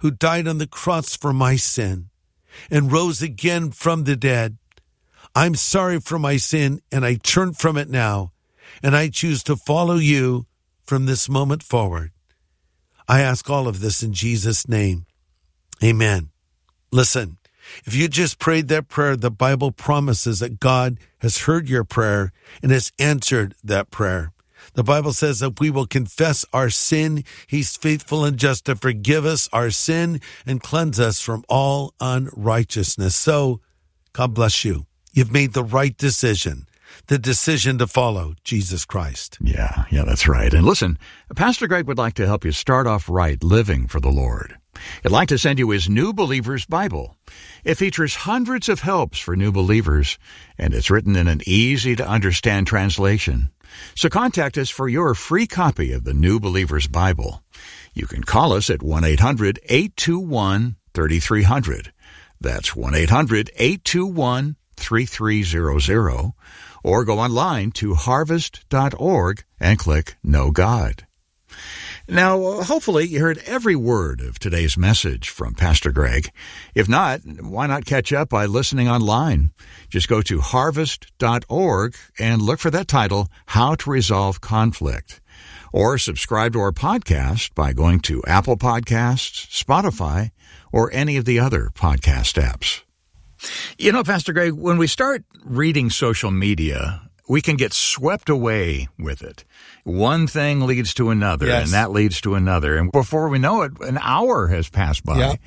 who died on the cross for my sin and rose again from the dead. I'm sorry for my sin, and I turn from it now, and I choose to follow you from this moment forward. I ask all of this in Jesus' name. Amen. Listen, if you just prayed that prayer, the Bible promises that God has heard your prayer and has answered that prayer. The Bible says that we will confess our sin. He's faithful and just to forgive us our sin and cleanse us from all unrighteousness. So, God bless you. You've made the right decision, the decision to follow Jesus Christ. Yeah, that's right. And listen, Pastor Greg would like to help you start off right living for the Lord. He'd like to send you his New Believer's Bible. It features hundreds of helps for new believers, and it's written in an easy-to-understand translation. So contact us for your free copy of the New Believer's Bible. You can call us at 1-800-821-3300. That's 1-800-821-3300. Or go online to harvest.org and click Know God. Now, hopefully you heard every word of today's message from Pastor Greg. If not, why not catch up by listening online? Just go to harvest.org and look for that title, How to Resolve Conflict. Or subscribe to our podcast by going to Apple Podcasts, Spotify, or any of the other podcast apps. You know, Pastor Greg, when we start reading social media, we can get swept away with it. One thing leads to another, yes, and that leads to another. And before we know it, an hour has passed by. Yep.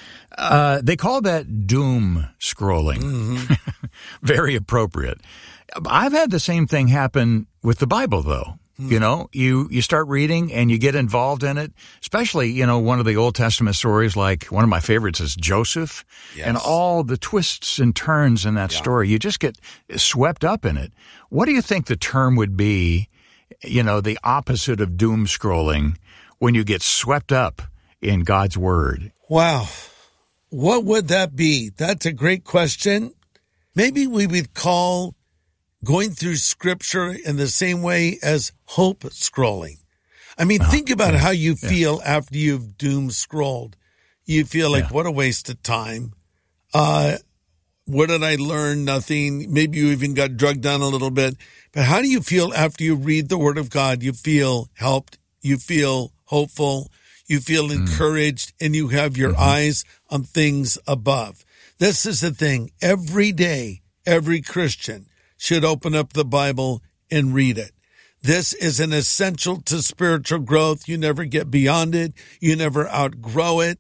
They call that doom scrolling. Mm-hmm. Very appropriate. I've had the same thing happen with the Bible, though. You know, you start reading and you get involved in it, especially, one of the Old Testament stories, like one of my favorites is Joseph, yes, and all the twists and turns in that story. You just get swept up in it. What do you think the term would be, the opposite of doom scrolling, when you get swept up in God's Word? Wow. What would that be? That's a great question. Maybe we would call going through Scripture in the same way as hope scrolling. I mean, think about how you feel after you've doom scrolled. You feel like, what a waste of time. What did I learn? Nothing. Maybe you even got drugged down a little bit. But how do you feel after you read the Word of God? You feel helped. You feel hopeful. You feel encouraged, and you have your eyes on things above. This is the thing. Every day, every Christian should open up the Bible and read it. This is an essential to spiritual growth. You never get beyond it. You never outgrow it.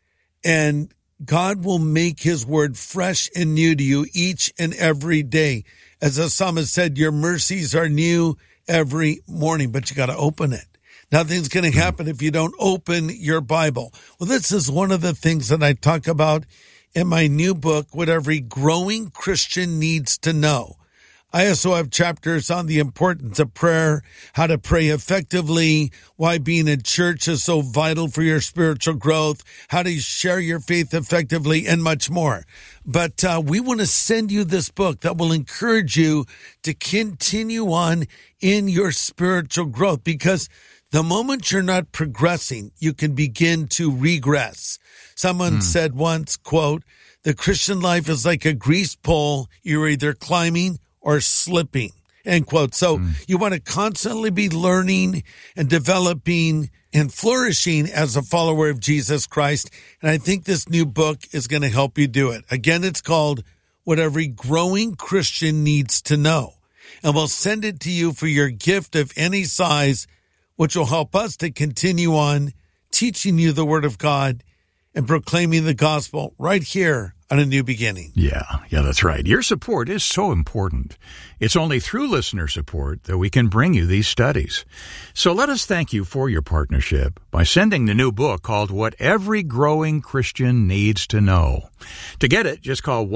And God will make his word fresh and new to you each and every day. As the psalmist said, your mercies are new every morning, but you got to open it. Nothing's going to happen if you don't open your Bible. Well, this is one of the things that I talk about in my new book, What Every Growing Christian Needs to Know. I also have chapters on the importance of prayer, how to pray effectively, why being in church is so vital for your spiritual growth, how to share your faith effectively, and much more. But we want to send you this book that will encourage you to continue on in your spiritual growth, because the moment you're not progressing, you can begin to regress. Someone said once, quote, the Christian life is like a greased pole. You're either climbing or slipping, end quote. So you want to constantly be learning and developing and flourishing as a follower of Jesus Christ. And I think this new book is going to help you do it. Again, it's called What Every Growing Christian Needs to Know. And we'll send it to you for your gift of any size, which will help us to continue on teaching you the Word of God and proclaiming the gospel right here on A New Beginning. Yeah, that's right. Your support is so important. It's only through listener support that we can bring you these studies. So let us thank you for your partnership by sending the new book called What Every Growing Christian Needs to Know. To get it, just call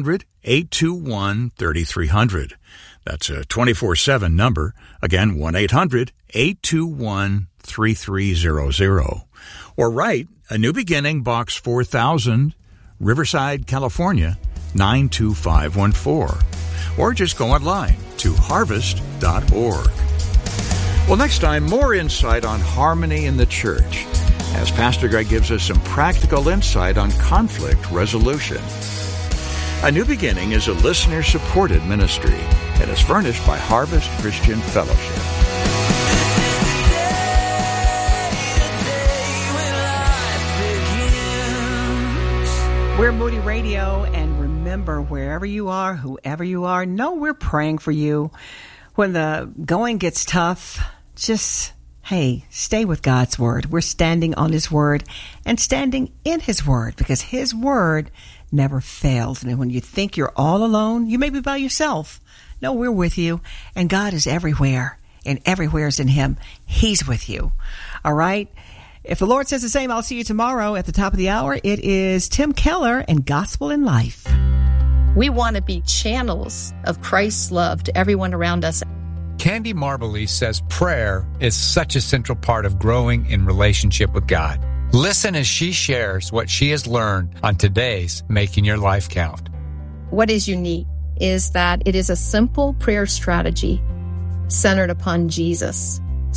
1-800-821-3300. That's a 24/7 number. Again, 1-800-821-3300. Or write A New Beginning, Box 4000, Riverside, California, 92514. Or just go online to harvest.org. Well, next time, more insight on harmony in the church. as Pastor Greg gives us some practical insight on conflict resolution. A New Beginning is a listener-supported ministry and is furnished by Harvest Christian Fellowship. We're Moody Radio, and remember, wherever you are, whoever you are, know we're praying for you. When the going gets tough, just, hey, stay with God's Word. We're standing on His Word and standing in His Word because His Word never fails. And when you think you're all alone, you may be by yourself. No, we're with you, and God is everywhere, and everywhere is in Him. He's with you. All right? If the Lord says the same, I'll see you tomorrow at the top of the hour. It is Tim Keller and Gospel in Life. We want to be channels of Christ's love to everyone around us. Candy Marbley says prayer is such a central part of growing in relationship with God. Listen as she shares what she has learned on today's Making Your Life Count. What is unique is that it is a simple prayer strategy centered upon Jesus.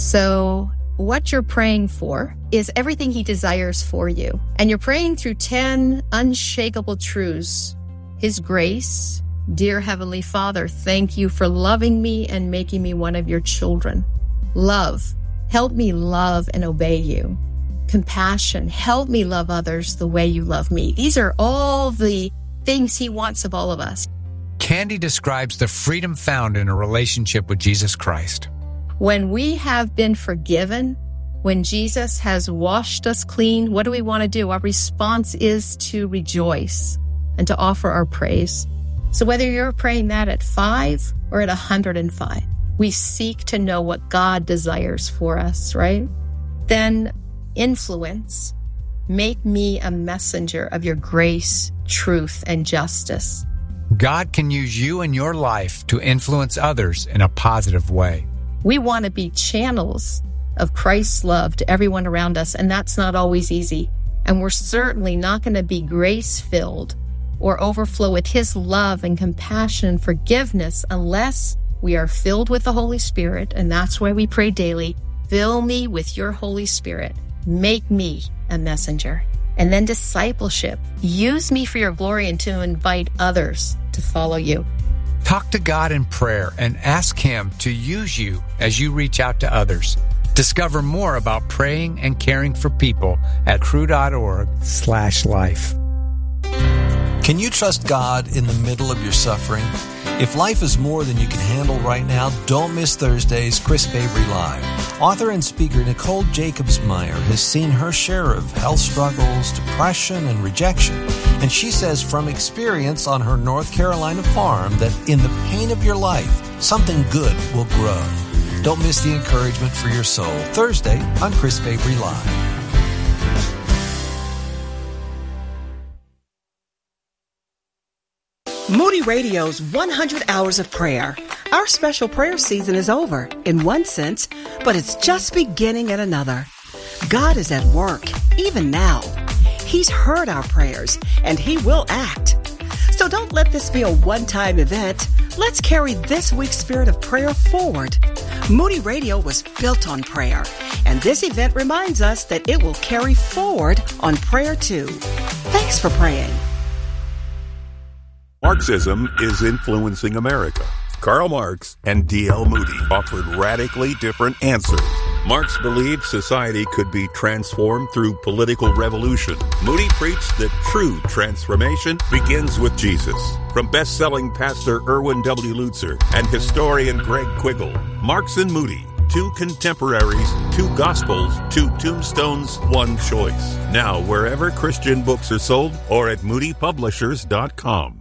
So what you're praying for is everything He desires for you. And you're praying through 10 unshakable truths. His grace, dear Heavenly Father, thank you for loving me and making me one of your children. Love, help me love and obey you. Compassion, help me love others the way you love me. These are all the things He wants of all of us. Candy describes the freedom found in a relationship with Jesus Christ. When we have been forgiven, when Jesus has washed us clean, what do we want to do? Our response is to rejoice and to offer our praise. So whether you're praying that at 5 or at 105, we seek to know what God desires for us, right? Then influence, make me a messenger of your grace, truth, and justice. God can use you and your life to influence others in a positive way. We want to be channels of Christ's love to everyone around us, and that's not always easy. And we're certainly not going to be grace-filled or overflow with His love and compassion and forgiveness unless we are filled with the Holy Spirit, and that's why we pray daily, fill me with your Holy Spirit. Make me a messenger. And then discipleship. Use me for your glory and to invite others to follow you. Talk to God in prayer and ask Him to use you as you reach out to others. Discover more about praying and caring for people at cru.org/life. Can you trust God in the middle of your suffering? If life is more than you can handle right now, don't miss Thursday's Chris Fabry Live. Author and speaker Nicole Jacobs-Meyer has seen her share of health struggles, depression, and rejection. And she says from experience on her North Carolina farm that in the pain of your life, something good will grow. Don't miss the encouragement for your soul. Thursday on Chris Fabry Live. Moody Radio's 100 Hours of Prayer. Our special prayer season is over, in one sense, but it's just beginning in another. God is at work, even now. He's heard our prayers, and He will act. So don't let this be a one-time event. Let's carry this week's spirit of prayer forward. Moody Radio was built on prayer, and this event reminds us that it will carry forward on prayer too. Thanks for praying. Marxism is influencing America. Karl Marx and D.L. Moody offered radically different answers. Marx believed society could be transformed through political revolution. Moody preached that true transformation begins with Jesus. From best-selling pastor Erwin W. Lutzer and historian Greg Quiggle, Marx and Moody, two contemporaries, two gospels, two tombstones, one choice. Now, wherever Christian books are sold or at moodypublishers.com.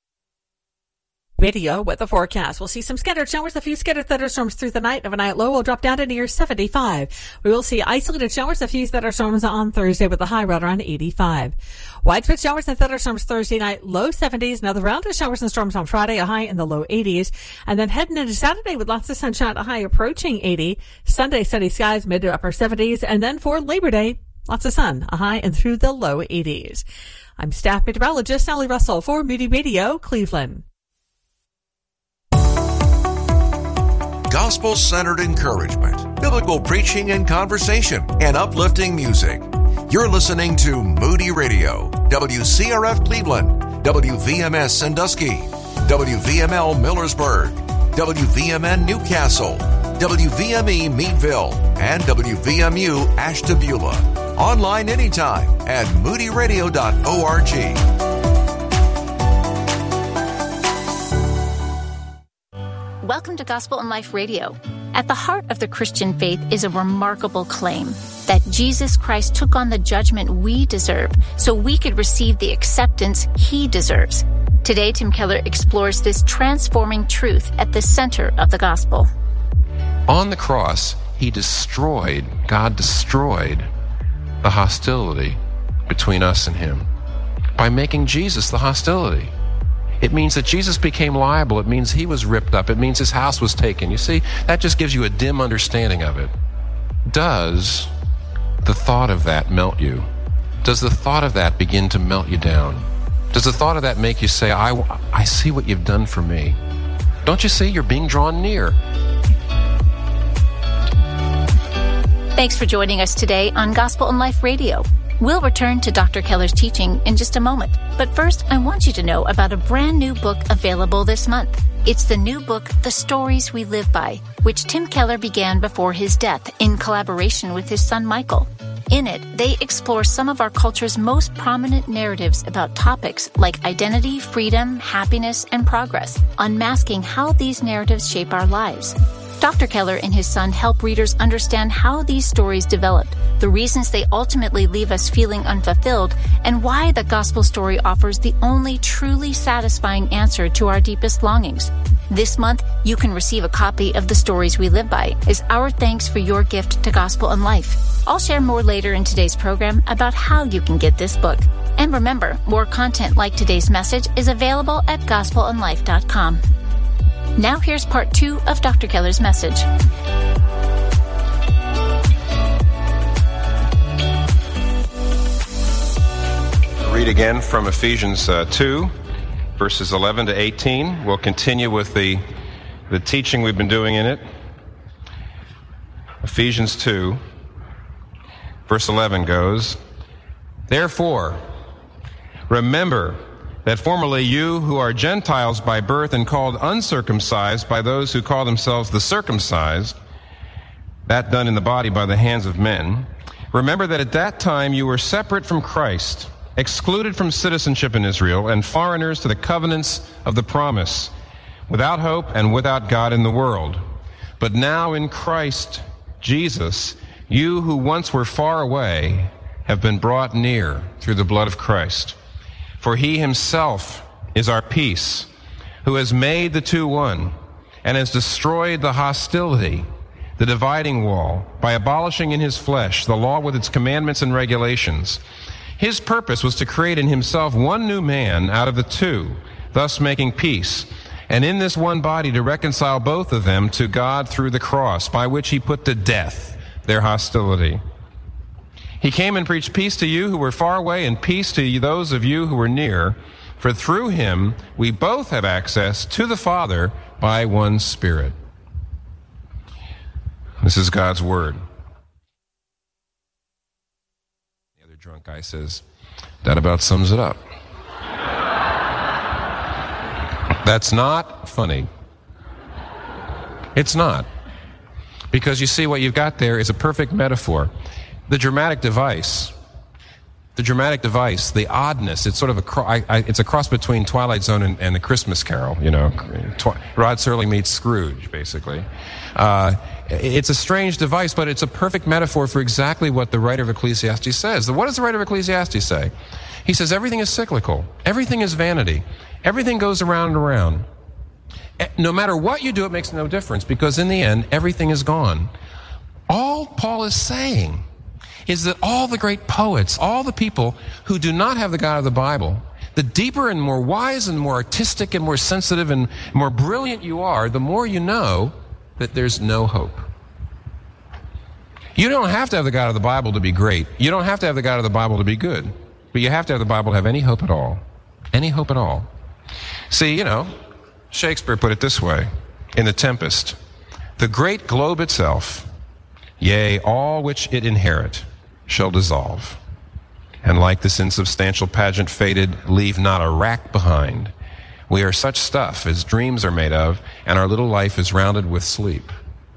Radio weather forecast. We'll see some scattered showers, a few scattered thunderstorms through the night. Overnight low will drop down to near 75. We will see isolated showers, a few thunderstorms on Thursday with a high right around 85. Widespread showers and thunderstorms Thursday night, low 70s. Another round of showers and storms on Friday, a high in the low 80s. And then heading into Saturday with lots of sunshine, a high approaching 80. Sunday, sunny skies, mid to upper 70s. And then for Labor Day, lots of sun, a high and through the low 80s. I'm staff meteorologist Sally Russell for Moody Radio, Cleveland. Gospel-centered encouragement, biblical preaching and conversation, and uplifting music. You're listening to Moody Radio, WCRF Cleveland, WVMS Sandusky, WVML Millersburg, WVMN Newcastle, WVME Meadville, and WVMU Ashtabula. Online anytime at moodyradio.org. Welcome to Gospel and Life Radio. At the heart of the Christian faith is a remarkable claim that Jesus Christ took on the judgment we deserve so we could receive the acceptance he deserves. Today, Tim Keller explores this transforming truth at the center of the gospel. On the cross, God destroyed the hostility between us and him by making Jesus the hostility. It means that Jesus became liable. It means he was ripped up. It means his house was taken. You see, that just gives you a dim understanding of it. Does the thought of that melt you? Does the thought of that begin to melt you down? Does the thought of that make you say, I see what you've done for me? Don't you see you're being drawn near? Thanks for joining us today on Gospel and Life Radio. We'll return to Dr. Keller's teaching in just a moment. But first, I want you to know about a brand new book available this month. It's the new book, The Stories We Live By, which Tim Keller began before his death in collaboration with his son Michael. In it, they explore some of our culture's most prominent narratives about topics like identity, freedom, happiness, and progress, unmasking how these narratives shape our lives. Dr. Keller and his son help readers understand how these stories developed, the reasons they ultimately leave us feeling unfulfilled, and why the gospel story offers the only truly satisfying answer to our deepest longings. This month, you can receive a copy of The Stories We Live By as our thanks for your gift to Gospel and Life. I'll share more later in today's program about how you can get this book. And remember, more content like today's message is available at gospelandlife.com. Now here's part 2 of Dr. Keller's message. Read again from Ephesians 2, verses 11 to 18. We'll continue with the teaching we've been doing in it. Ephesians 2, verse 11 goes, "Therefore, remember that formerly you who are Gentiles by birth and called uncircumcised by those who call themselves the circumcised, that done in the body by the hands of men, remember that at that time you were separate from Christ, excluded from citizenship in Israel, and foreigners to the covenants of the promise, without hope and without God in the world. But now in Christ Jesus, you who once were far away have been brought near through the blood of Christ. For he himself is our peace, who has made the two one, and has destroyed the hostility, the dividing wall, by abolishing in his flesh the law with its commandments and regulations. His purpose was to create in himself one new man out of the two, thus making peace, and in this one body to reconcile both of them to God through the cross, by which he put to death their hostility. He came and preached peace to you who were far away and peace to those of you who were near. For through him we both have access to the Father by one Spirit." This is God's word. The other drunk guy says, "That about sums it up." That's not funny. It's not. Because you see, what you've got there is a perfect metaphor. The dramatic device, the oddness, it's sort of it's a cross between Twilight Zone and the Christmas Carol, you know, Rod Serling meets Scrooge, basically. It's a strange device, but it's a perfect metaphor for exactly what the writer of Ecclesiastes says. What does the writer of Ecclesiastes say? He says everything is cyclical. Everything is vanity. Everything goes around and around. No matter what you do, it makes no difference, because in the end, everything is gone. All Paul is saying is that all the great poets, all the people who do not have the God of the Bible, the deeper and more wise and more artistic and more sensitive and more brilliant you are, the more you know that there's no hope. You don't have to have the God of the Bible to be great. You don't have to have the God of the Bible to be good. But you have to have the Bible to have any hope at all. Any hope at all. See, you know, Shakespeare put it this way in The Tempest: "The great globe itself, yea, all which it inherit, shall dissolve. and like this insubstantial pageant faded, leave not a rack behind. We are such stuff as dreams are made of, and our little life is rounded with sleep.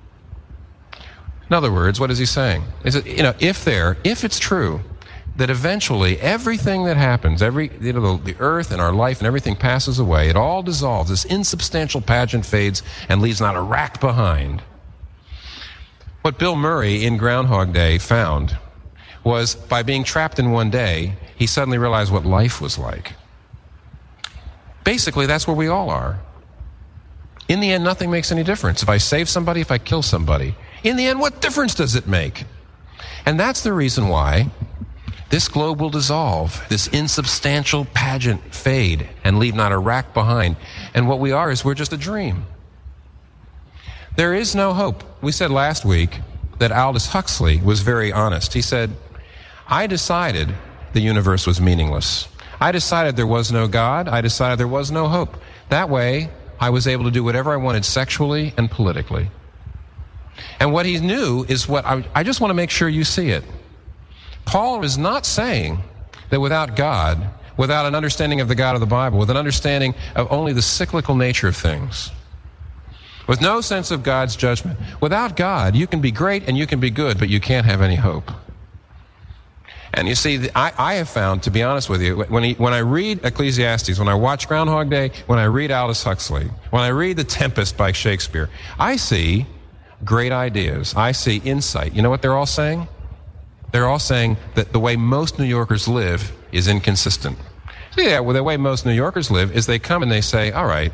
In other words, what is he saying? Is it, if it's true that eventually everything that happens, the earth and our life and everything passes away, it all dissolves, this insubstantial pageant fades and leaves not a rack behind. What Bill Murray in Groundhog Day found was by being trapped in one day, he suddenly realized what life was like. Basically, that's where we all are. In the end, nothing makes any difference. If I save somebody, if I kill somebody, in the end, what difference does it make? And that's the reason why this globe will dissolve, this insubstantial pageant fade, and leave not a rack behind. And what we are is we're just a dream. There is no hope. We said last week that Aldous Huxley was very honest. He said, I decided the universe was meaningless. I decided there was no God. I decided there was no hope. That way, I was able to do whatever I wanted sexually and politically. And what he knew is what I just want to make sure you see it. Paul is not saying that without God, without an understanding of the God of the Bible, with an understanding of only the cyclical nature of things, with no sense of God's judgment, without God, you can be great and you can be good, but you can't have any hope. And you see, I have found, to be honest with you, when I read Ecclesiastes, when I watch Groundhog Day, when I read Aldous Huxley, when I read The Tempest by Shakespeare, I see great ideas. I see insight. You know what they're all saying? They're all saying that the way most New Yorkers live is inconsistent. So yeah, well, the way most New Yorkers live is they come and they say, all right,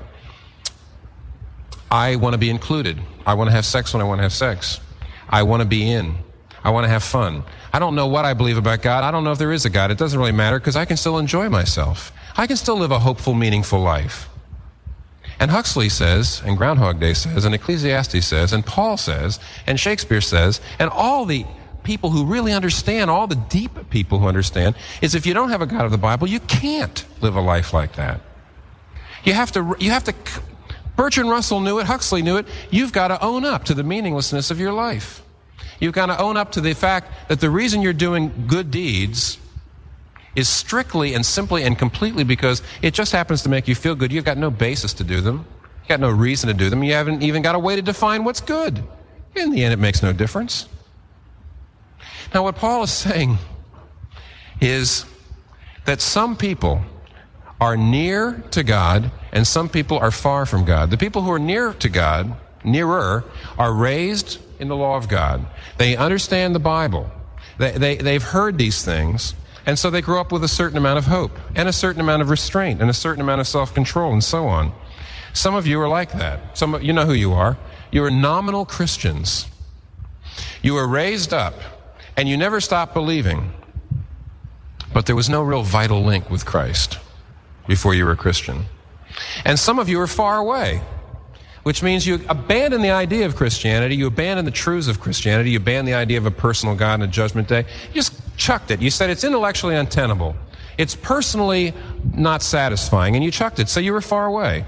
I want to be included. I want to have sex when I want to have sex. I want to be in. I want to have fun. I don't know what I believe about God. I don't know if there is a God. It doesn't really matter because I can still enjoy myself. I can still live a hopeful, meaningful life. And Huxley says, and Groundhog Day says, and Ecclesiastes says, and Paul says, and Shakespeare says, and all the people who really understand, all the deep people who understand, is if you don't have a God of the Bible, you can't live a life like that. You have to, Bertrand Russell knew it, Huxley knew it, you've got to own up to the meaninglessness of your life. You've got to own up to the fact that the reason you're doing good deeds is strictly and simply and completely because it just happens to make you feel good. You've got no basis to do them. You've got no reason to do them. You haven't even got a way to define what's good. In the end, it makes no difference. Now, what Paul is saying is that some people are near to God and some people are far from God. The people who are near to God, nearer, are raised in the law of God. They understand the Bible. They've heard these things, and so they grow up with a certain amount of hope and a certain amount of restraint and a certain amount of self-control and so on. Some of you are like that. You know who you are. You are nominal Christians. You were raised up, and you never stopped believing, but there was no real vital link with Christ before you were a Christian. And some of you are far away, which means you abandon the idea of Christianity, you abandon the truths of Christianity, you abandon the idea of a personal God and a judgment day. You just chucked it. You said it's intellectually untenable. It's personally not satisfying, and you chucked it, so you were far away.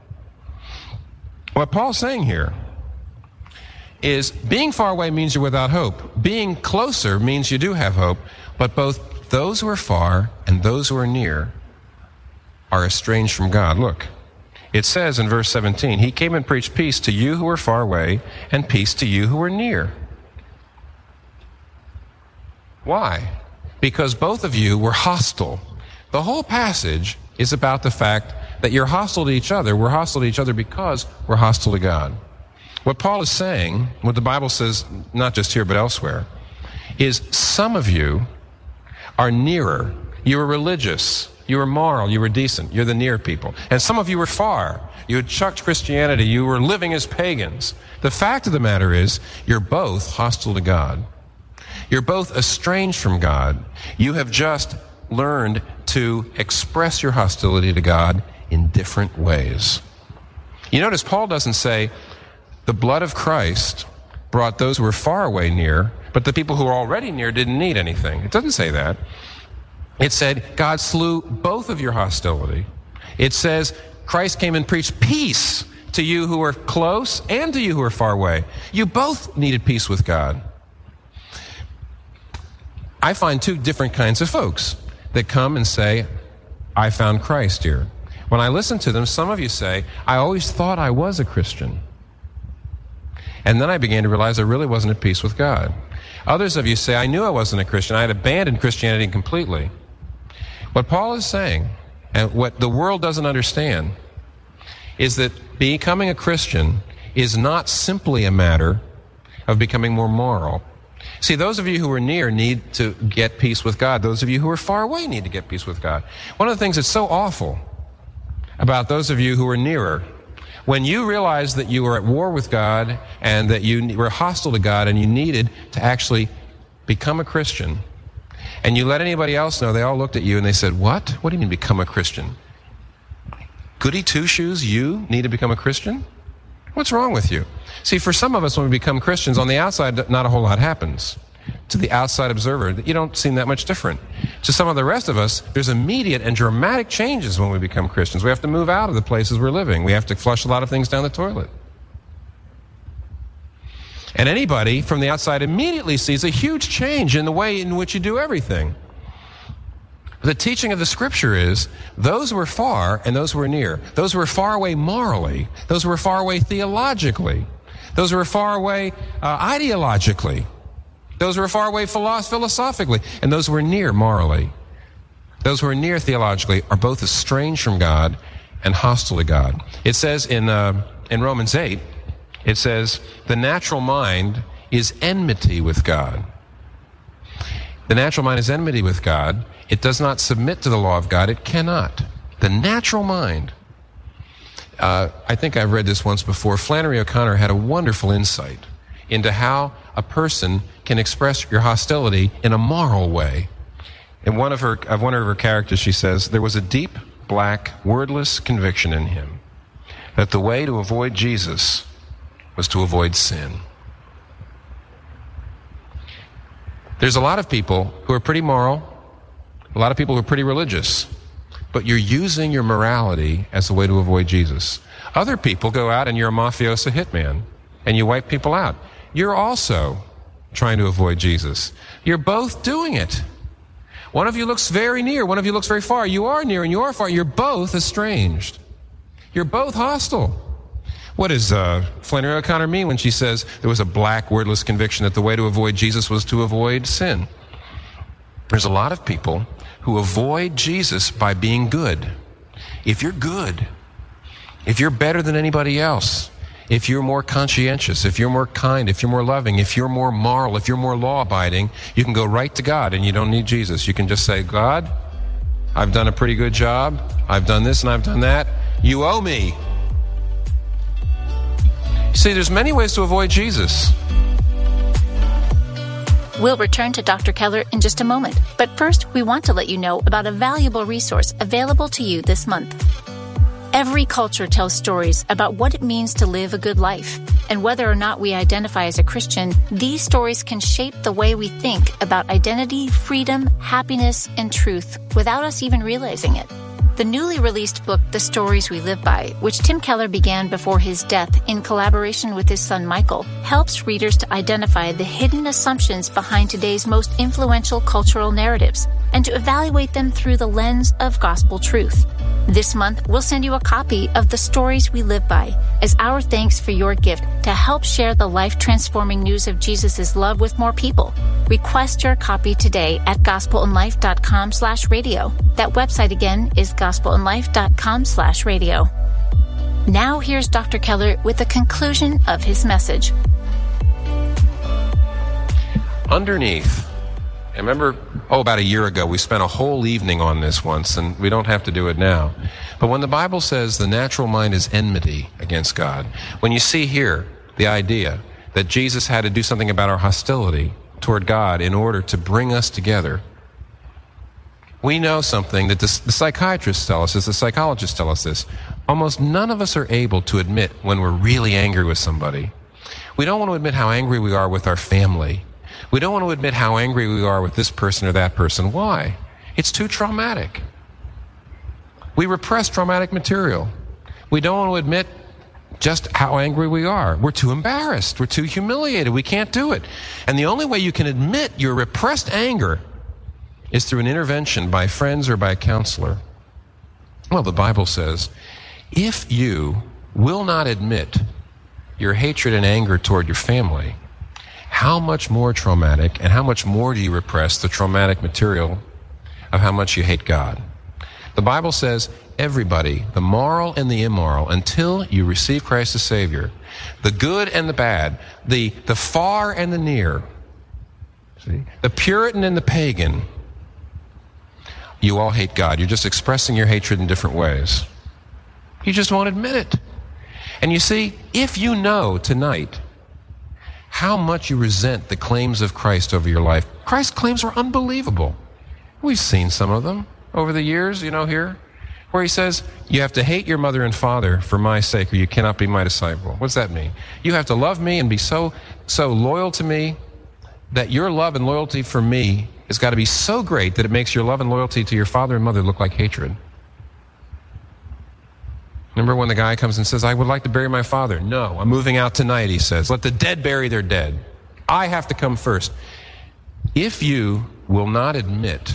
What Paul's saying here is being far away means you're without hope. Being closer means you do have hope, but both those who are far and those who are near are estranged from God. Look. It says in verse 17, he came and preached peace to you who are far away and peace to you who are near. Why? Because both of you were hostile. The whole passage is about the fact that you're hostile to each other. We're hostile to each other because we're hostile to God. What Paul is saying, what the Bible says, not just here but elsewhere, is some of you are nearer. You are religious. You were moral, you were decent, you're the near people. And some of you were far. You had chucked Christianity, you were living as pagans. The fact of the matter is, you're both hostile to God. You're both estranged from God. You have just learned to express your hostility to God in different ways. You notice Paul doesn't say, the blood of Christ brought those who were far away near, but the people who were already near didn't need anything. It doesn't say that. It said, God slew both of your hostility. It says, Christ came and preached peace to you who are close and to you who are far away. You both needed peace with God. I find two different kinds of folks that come and say, I found Christ here. When I listen to them, some of you say, I always thought I was a Christian. And then I began to realize I really wasn't at peace with God. Others of you say, I knew I wasn't a Christian. I had abandoned Christianity completely. What Paul is saying, and what the world doesn't understand, is that becoming a Christian is not simply a matter of becoming more moral. See, those of you who are near need to get peace with God. Those of you who are far away need to get peace with God. One of the things that's so awful about those of you who are nearer, when you realized that you were at war with God and that you were hostile to God and you needed to actually become a Christian, and you let anybody else know, they all looked at you and they said, what? What do you mean become a Christian? Goody two-shoes, you need to become a Christian? What's wrong with you? See, for some of us, when we become Christians, on the outside, not a whole lot happens. To the outside observer, you don't seem that much different. To some of the rest of us, there's immediate and dramatic changes when we become Christians. We have to move out of the places we're living. We have to flush a lot of things down the toilet. And anybody from the outside immediately sees a huge change in the way in which you do everything. The teaching of the Scripture is those who are far and those who are near. Those who are far away morally, those who are far away theologically, those who are far away ideologically, those who are far away philosophically, and those who are near morally, those who are near theologically, are both estranged from God and hostile to God. It says in Romans 8, it says, the natural mind is enmity with God. The natural mind is enmity with God. It does not submit to the law of God. It cannot. The natural mind. I think I've read this once before. Flannery O'Connor had a wonderful insight into how a person can express your hostility in a moral way. In one of her characters, she says, there was a deep, black, wordless conviction in him that the way to avoid Jesus was to avoid sin. There's a lot of people who are pretty moral, a lot of people who are pretty religious, but you're using your morality as a way to avoid Jesus. Other people go out and you're a mafioso hitman, and you wipe people out. You're also trying to avoid Jesus. You're both doing it. One of you looks very near, one of you looks very far. You are near and you are far. You're both estranged. You're both hostile. What does Flannery O'Connor mean when she says there was a black, wordless conviction that the way to avoid Jesus was to avoid sin? There's a lot of people who avoid Jesus by being good. If you're good, if you're better than anybody else, if you're more conscientious, if you're more kind, if you're more loving, if you're more moral, if you're more law-abiding, you can go right to God and you don't need Jesus. You can just say, God, I've done a pretty good job. I've done this and I've done that. You owe me. See, there's many ways to avoid Jesus. We'll return to Dr. Keller in just a moment. But first, we want to let you know about a valuable resource available to you this month. Every culture tells stories about what it means to live a good life. And whether or not we identify as a Christian, these stories can shape the way we think about identity, freedom, happiness, and truth without us even realizing it. The newly released book, The Stories We Live By, which Tim Keller began before his death in collaboration with his son Michael, helps readers to identify the hidden assumptions behind today's most influential cultural narratives and to evaluate them through the lens of gospel truth. This month, we'll send you a copy of The Stories We Live By as our thanks for your gift to help share the life-transforming news of Jesus' love with more people. Request your copy today at gospelandlife.com/radio. That website again is gospelandlife.com/radio. Now here's Dr. Keller with the conclusion of his message. Underneath, I remember, about a year ago, we spent a whole evening on this once, and we don't have to do it now. But when the Bible says the natural mind is enmity against God, when you see here the idea that Jesus had to do something about our hostility toward God in order to bring us together, we know something that the psychiatrists tell us, the psychologists tell us this. Almost none of us are able to admit when we're really angry with somebody. We don't want to admit how angry we are with our family. We don't want to admit how angry we are with this person or that person. Why? It's too traumatic. We repress traumatic material. We don't want to admit just how angry we are. We're too embarrassed. We're too humiliated. We can't do it. And the only way you can admit your repressed anger is through an intervention by friends or by a counselor. Well, the Bible says, if you will not admit your hatred and anger toward your family, how much more traumatic and how much more do you repress the traumatic material of how much you hate God? The Bible says everybody, the moral and the immoral, until you receive Christ as Savior, the good and the bad, the far and the near, see, the Puritan and the pagan, you all hate God. You're just expressing your hatred in different ways. You just won't admit it. And you see, if you know tonight how much you resent the claims of Christ over your life, Christ's claims are unbelievable. We've seen some of them over the years, here, where he says, you have to hate your mother and father for my sake, or you cannot be my disciple. What's that mean? You have to love me and be so loyal to me that your love and loyalty for me has got to be so great that it makes your love and loyalty to your father and mother look like hatred. Remember when the guy comes and says, I would like to bury my father. No, I'm moving out tonight, he says. Let the dead bury their dead. I have to come first. If you will not admit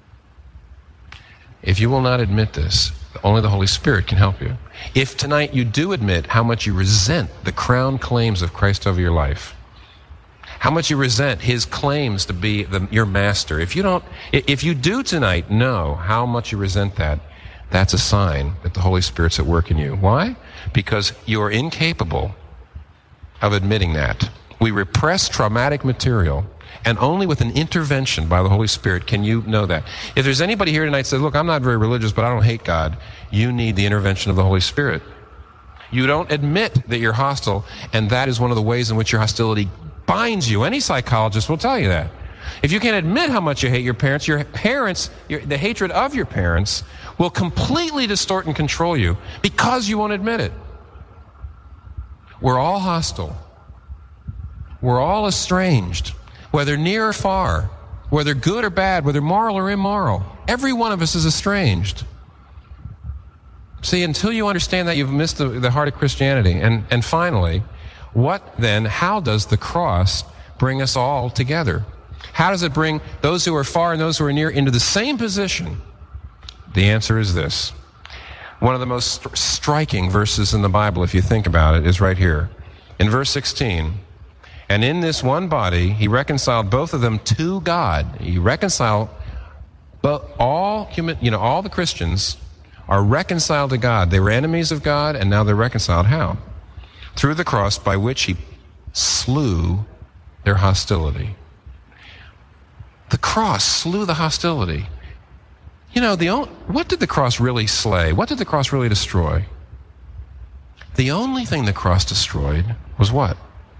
this, only the Holy Spirit can help you. If tonight you do admit how much you resent the crown claims of Christ over your life, how much you resent his claims to be your master, if you do tonight know how much you resent that, that's a sign that the Holy Spirit's at work in you. Why? Because you're incapable of admitting that. We repress traumatic material, and only with an intervention by the Holy Spirit can you know that. If there's anybody here tonight that says, look, I'm not very religious, but I don't hate God, you need the intervention of the Holy Spirit. You don't admit that you're hostile, and that is one of the ways in which your hostility binds you. Any psychologist will tell you that. If you can't admit how much you hate your parents, the hatred of your parents will completely distort and control you because you won't admit it. We're all hostile. We're all estranged, whether near or far, whether good or bad, whether moral or immoral. Every one of us is estranged. See, until you understand that, you've missed the heart of Christianity. And finally, how does the cross bring us all together? How does it bring those who are far and those who are near into the same position? The answer is this. One of the most striking verses in the Bible, if you think about it, is right here. In verse 16, and in this one body, he reconciled both of them to God. He reconciled, but all the Christians are reconciled to God. They were enemies of God, and now they're reconciled. How? Through the cross, by which he slew their hostility. The cross slew the hostility. What did the cross really slay? What did the cross really destroy? The only thing the cross destroyed was what?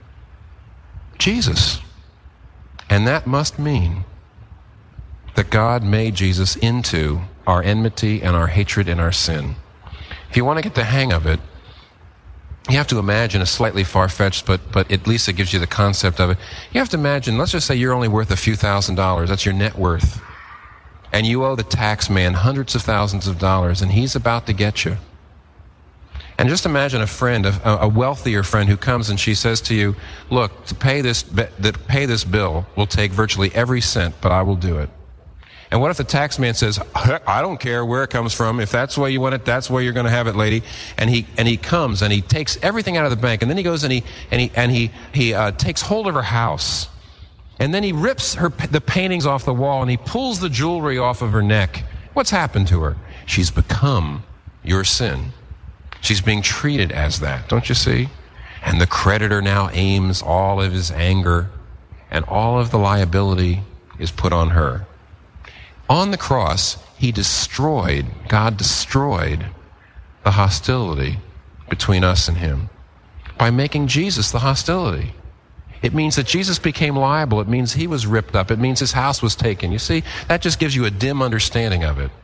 Jesus. And that must mean that God made Jesus into our enmity and our hatred and our sin. If you want to get the hang of it, you have to imagine a slightly far-fetched, but at least it gives you the concept of it. You have to imagine, let's just say you're only worth a few $1,000s. That's your net worth. And you owe the tax man hundreds of thousands of dollars, and he's about to get you. And just imagine a friend, a wealthier friend who comes and she says to you, look, to pay this bill will take virtually every cent, but I will do it. And what if the tax man says, I don't care where it comes from. If that's the way you want it, that's the way you're going to have it, lady. And he comes and he takes everything out of the bank, and then he goes and he takes hold of her house. And then he rips the paintings off the wall, and he pulls the jewelry off of her neck. What's happened to her? She's become your sin. She's being treated as that, don't you see? And the creditor now aims all of his anger, and all of the liability is put on her. On the cross, God destroyed the hostility between us and him by making Jesus the hostility. It means that Jesus became liable. It means he was ripped up. It means his house was taken. You see, that just gives you a dim understanding of it.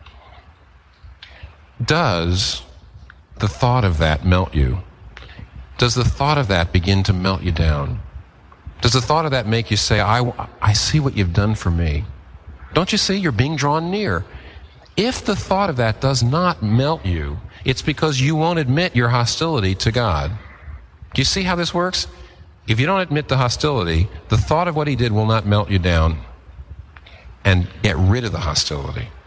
Does the thought of that melt you? Does the thought of that begin to melt you down? Does the thought of that make you say, I see what you've done for me? Don't you see? You're being drawn near. If the thought of that does not melt you, it's because you won't admit your hostility to God. Do you see how this works? If you don't admit the hostility, the thought of what he did will not melt you down. and get rid of the hostility.